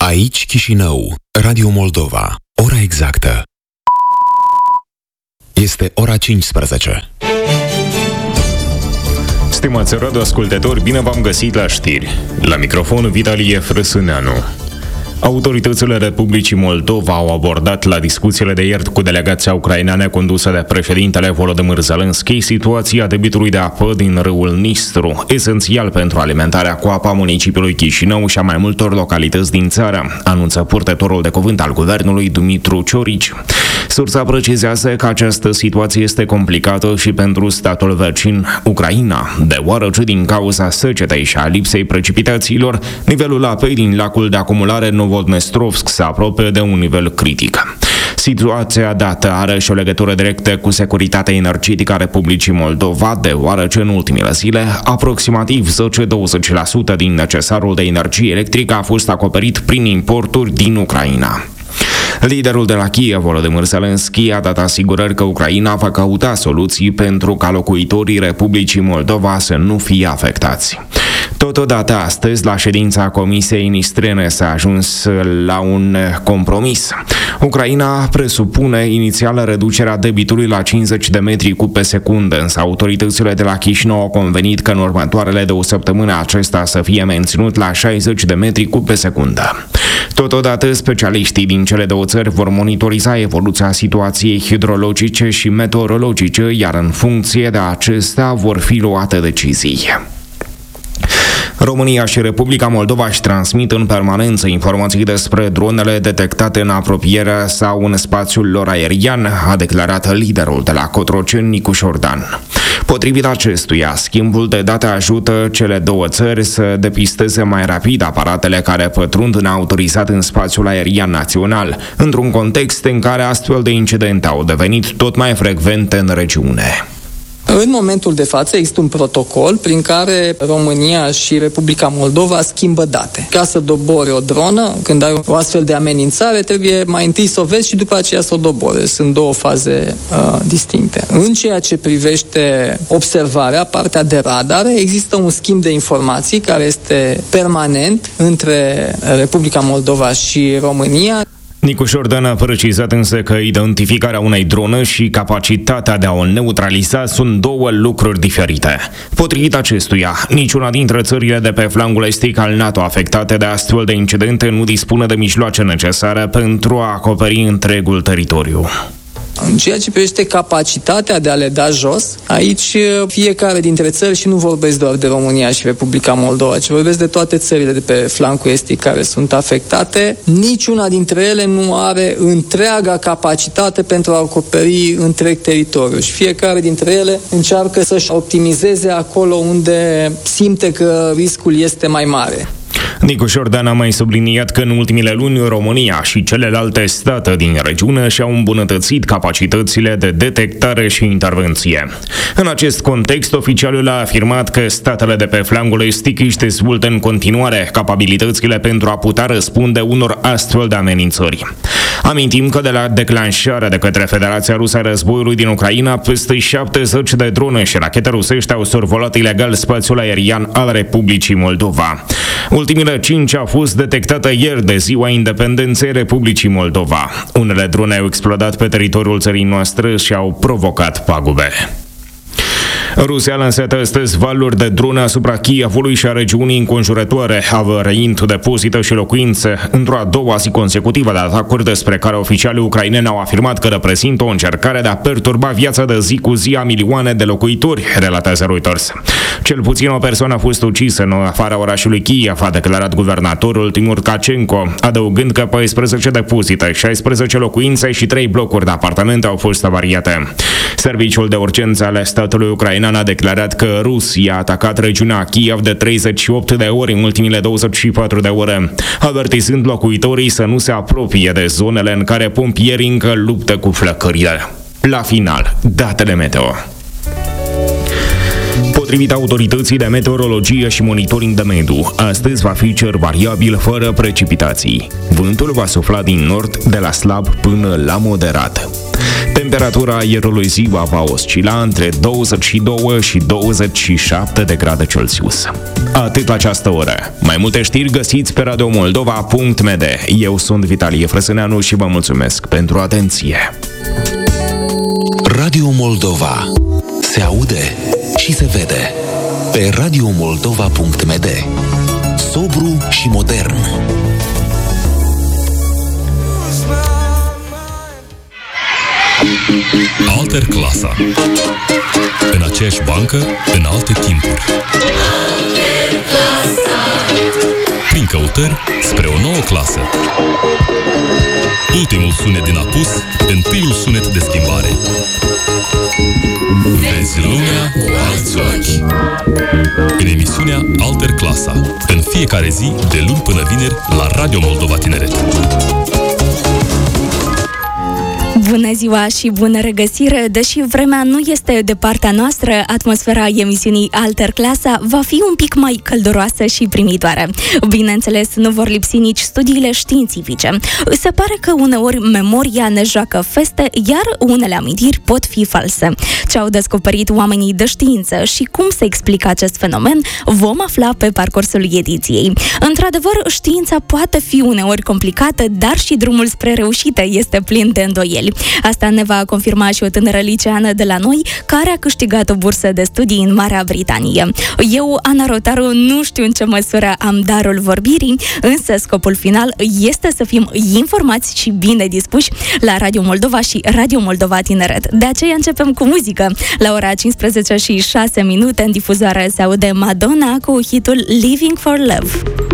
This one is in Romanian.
Aici Chișinău, Radio Moldova. Ora exactă. Este ora 15. Stimați radioascultători, bine v-am găsit la știri. La microfon Vitalie Frăsâneanu. Autoritățile Republicii Moldova au abordat la discuțiile de ieri cu delegația ucraineană condusă de președintele Volodymyr Zelensky situația debitului de apă din râul Nistru, esențial pentru alimentarea cu apa municipiului Chișinău și a mai multor localități din țară, anunță purtătorul de cuvânt al guvernului Dumitru Ciorici. Sursa precizează că această situație este complicată și pentru statul vecin, Ucraina, deoarece din cauza secetei și a lipsei precipitațiilor, nivelul apei din lacul de acumulare Novodnestrovsk se apropie de un nivel critic. Situația dată are și o legătură directă cu securitatea energetică a Republicii Moldova, deoarece în ultimele zile, aproximativ 10-20% din necesarul de energie electrică a fost acoperit prin importuri din Ucraina. Liderul de la Kiev, Volodymyr Zelensky, a dat asigurări că Ucraina va căuta soluții pentru ca locuitorii Republicii Moldova să nu fie afectați. Totodată, astăzi, la ședința Comisiei Nistrene s-a ajuns la un compromis. Ucraina presupune inițial reducerea debitului la 50 de metri cub pe secundă, însă autoritățile de la Chișinău au convenit că în următoarele 2 săptămâni acesta să fie menținut la 60 de metri cub pe secundă. Totodată, specialiștii din cele două țări vor monitoriza evoluția situației hidrologice și meteorologice, iar în funcție de acestea vor fi luate decizii. România și Republica Moldova își transmit în permanență informații despre dronele detectate în apropierea sau în spațiul lor aerian, a declarat liderul de la Cotroceni, Nicu Șordan. Potrivit acestuia, schimbul de date ajută cele două țări să depisteze mai rapid aparatele care pătrund neautorizat în spațiul aerian național, într-un context în care astfel de incidente au devenit tot mai frecvente în regiune. În momentul de față există un protocol prin care România și Republica Moldova schimbă date. Ca să dobori o dronă, când ai o astfel de amenințare, trebuie mai întâi să o vezi și după aceea să o dobori. Sunt două faze distincte. În ceea ce privește observarea, partea de radar, există un schimb de informații care este permanent între Republica Moldova și România. Nicu Șordan a precizat însă că identificarea unei drone și capacitatea de a o neutraliza sunt două lucruri diferite. Potrivit acestuia, niciuna dintre țările de pe flancul estic al NATO afectate de astfel de incidente nu dispune de mijloace necesare pentru a acoperi întregul teritoriu. În ceea ce privește capacitatea de a le da jos, aici fiecare dintre țări, și nu vorbesc doar de România și Republica Moldova, ci vorbesc de toate țările de pe flancul estic care sunt afectate, niciuna dintre ele nu are întreaga capacitate pentru a acoperi întreg teritoriul și fiecare dintre ele încearcă să-și optimizeze acolo unde simte că riscul este mai mare. Nicu Șordan a mai subliniat că în ultimele luni România și celelalte state din regiune și-au îmbunătățit capacitățile de detectare și intervenție. În acest context, oficialul a afirmat că statele de pe flancul estic își dezvoltă în continuare capabilitățile pentru a putea răspunde unor astfel de amenințări. Amintim că de la declanșarea de către Federația Rusă a războiului din Ucraina, peste 70 de drone și rachete rusești au survolat ilegal spațiul aerian al Republicii Moldova. Ultimile 5 au fost detectate ieri de ziua independenței Republicii Moldova. Unele drone au explodat pe teritoriul țării noastre și au provocat pagube. Rusia a lansat astăzi valuri de drone asupra Kievului și a regiunii înconjurătoare, avărăind depozite și locuințe într-o a doua zi consecutivă de atacuri despre care oficialii ucraineni au afirmat că reprezintă o încercare de a perturba viața de zi cu zi a milioane de locuitori, relatează Reuters. Cel puțin o persoană a fost ucisă în afara orașului Kiev, a declarat guvernatorul Timur Kacenko, adăugând că 14 depozite, 16 locuințe și 3 blocuri de apartamente au fost avariate. Serviciul de urgență al statului ucrainean a declarat că Rusia a atacat regiunea Kiev de 38 de ori în ultimile 24 de ore, avertizând locuitorii să nu se apropie de zonele în care pompierii încă luptă cu flăcările. La final, datele meteo. Potrivit autorității de meteorologie și monitoring de mediu, astăzi va fi cer variabil fără precipitații. Vântul va sufla din nord de la slab până la moderat. Temperatura aerului ziua va oscila între 22 și 27 de grade Celsius. Atât la această oră. Mai multe știri găsiți pe radiomoldova.md. Eu sunt Vitalie Frăsâneanu și vă mulțumesc pentru atenție. Radio Moldova. Se aude și se vede. Pe radiomoldova.md. Sobru și modern. Alter Clasa. În aceeași bancă, în alte timpuri. Prin căutări spre o nouă clasă. Ultimul sunet din apus, întâiul sunet de schimbare. Vezi lumea cu alți ochi. În emisiunea Alter Clasa, în fiecare zi, de luni până vineri, la Radio Moldova Tineret. Bună ziua și bună regăsire! Deși vremea nu este de partea noastră, atmosfera emisiunii Alter Clasa va fi un pic mai călduroasă și primitoare. Bineînțeles, nu vor lipsi nici studiile științifice. Se pare că uneori memoria ne joacă feste, iar unele amintiri pot fi false. Ce au descoperit oamenii de știință și cum se explică acest fenomen, vom afla pe parcursul ediției. Într-adevăr, știința poate fi uneori complicată, dar și drumul spre reușită este plin de îndoieli. Asta ne va confirma și o tânără liceană de la noi, care a câștigat o bursă de studii în Marea Britanie. Eu, Ana Rotaru, nu știu în ce măsură am darul vorbirii, însă scopul final este să fim informați și bine dispuși la Radio Moldova și Radio Moldova Tineret. De aceea începem cu muzică. La ora 15 și 6 minute în difuzoare se aude Madonna cu hitul Living for Love.